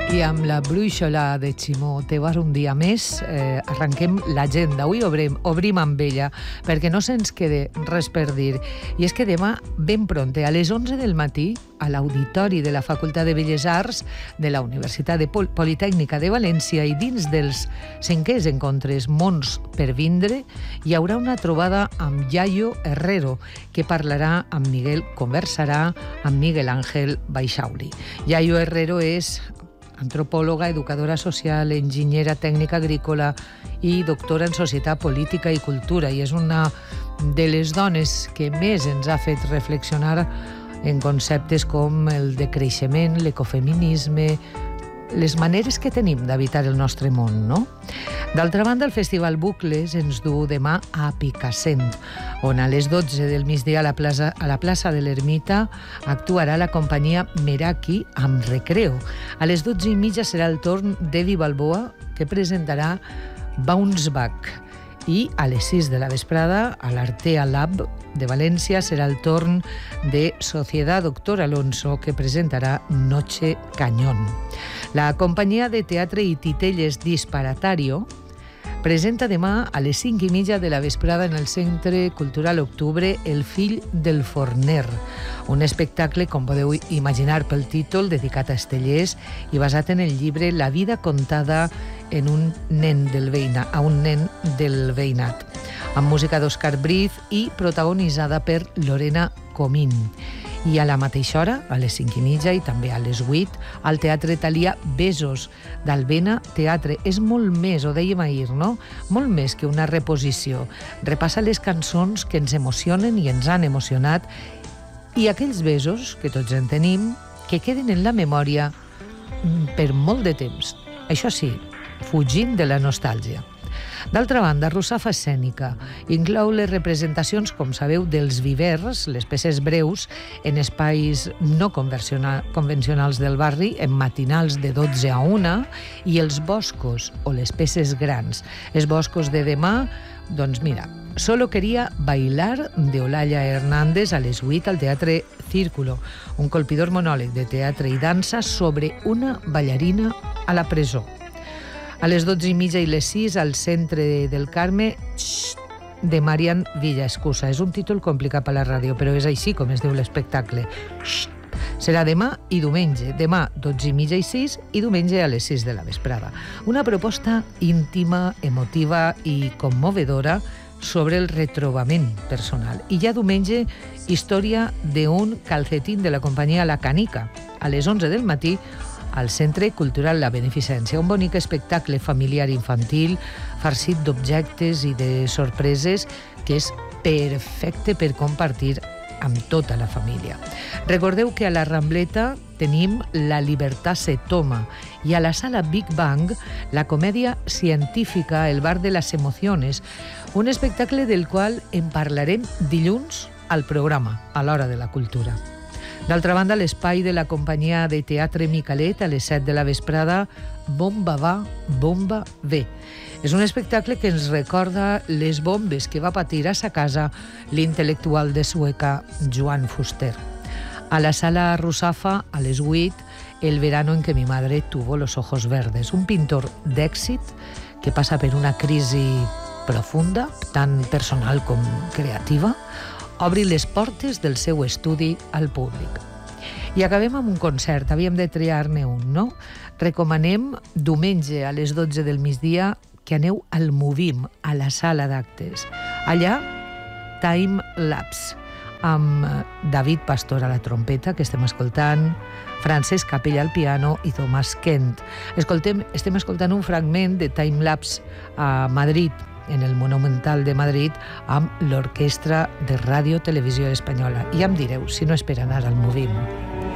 I amb la brúixola de Ximó Tebar un dia més arrenquem l'agenda. Avui obrim amb ella perquè no se'ns quede res per dir. I és que demà, ben pronte, a les 11 del matí, a l'auditori de la Facultat de Belles Arts de la Universitat Politècnica de València i dins dels 5è encontres Mons per vindre, hi haurà una trobada amb Yayo Herrero, que conversarà amb Miguel Ángel Baixauli. Yayo Herrero és antropòloga, educadora social, enginyera tècnica agrícola i doctora en Societat, Política i Cultura. I és una de les dones que més ens ha fet reflexionar en conceptes com el decreixement, l'ecofeminisme, les maneres que tenim d'habitar el nostre món, no? D'altra banda, el Festival Bucles ens du demà a Picassent, on a les 12 del migdia a la plaça de l'Ermita actuarà la companyia Meraki amb Recreo. A les 12:30 serà el torn d'Evi Balboa, que presentarà Bounce Back. I a les 6 de la vesprada, a l'Artea Lab de València, serà el torn de Sociedad Doctor Alonso, que presentarà Noche Cañón. La companyia de teatre i titelles Disparatario presenta demà a les 5:30 de la vesprada en el Centre Cultural Octubre El fill del forner, un espectacle, com podeu imaginar pel títol, dedicat a Estellers i basat en el llibre La vida contada a un nen del veïnat, amb música d'Òscar Briz i protagonitzada per Lorena Comín. I a la mateixa hora, a les 5:30 i també a les 8, al Teatre Thalia Besos d'Albena Teatre. És molt més, ho dèiem ahir, no? Molt més que una reposició. Repassa les cançons que ens emocionen i ens han emocionat i aquells besos, que tots en tenim, que queden en la memòria per molt de temps. Això sí, fugint de la nostàlgia. D'altra banda, Russafa Escènica inclou les representacions, com sabeu, dels vivers, les peces breus, en espais no convencionals del barri, en matinals de 12 a 1, i els boscos, o les peces grans. Els boscos de demà, doncs mira, Solo quería bailar, de Olaya Hernández, a les 8 al Teatre Círculo, un colpidor monòleg de teatre i dansa sobre una ballarina a la presó. A les 12:30 i les 6 al Centre del Carme, de Marian Villaescusa. És un títol complicat per la ràdio, però és així com es diu l'espectacle. Serà demà i diumenge. Demà 12:30 i 6 i diumenge a les 6 de la vesprada. Una proposta íntima, emotiva i commovedora sobre el retrobament personal. I ja diumenge, història d'un calcetín de la companyia La Canica, a les 11 del matí, al Centre Cultural La Beneficència, un bonic espectacle familiar infantil, farcit d'objectes i de sorpreses, que és perfecte per compartir amb tota la família. Recordeu que a la Rambleta tenim La Libertad se toma i a la Sala Big Bang la comèdia científica El bar de las emociones, un espectacle del qual en parlarem dilluns al programa, a l'Hora de la Cultura. D'altra banda, l'espai de la companyia de teatre Micalet a les 7 de la vesprada, Bomba va, bomba ve. És un espectacle que ens recorda les bombes que va patir a sa casa l'intel·lectual de Sueca Joan Fuster. A la Sala Russafa, a les 8, El verano en que mi madre tuvo los ojos verdes, un pintor d'èxit que passa per una crisi profunda, tant personal com creativa, obri les portes del seu estudi al públic. I acabem amb un concert, havíem de triar-ne un, no? Recomanem diumenge a les 12 del migdia que aneu al Movim, a la sala d'actes. Allà, Time Lapse, amb David Pastor a la trompeta, que estem escoltant, Francesc Capella al piano i Tomàs Kent. Estem escoltant un fragment de Time Lapse a Madrid, en el Monumental de Madrid, amb l'Orquestra de Ràdio Televisió Espanyola. I ja em direu si no és per anar al Movim.